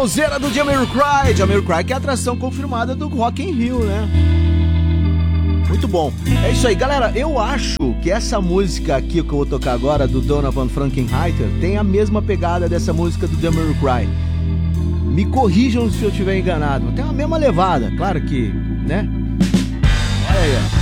Zera do Jamiroquai, que é a atração confirmada do Rock in Rio, né? Muito bom. É isso aí, galera. Eu acho que essa música aqui que eu vou tocar agora, do Donovan Frankenreiter, tem a mesma pegada dessa música do Jamiroquai. Me corrijam se eu estiver enganado. Tem a mesma levada, claro que, né? Olha aí, ó.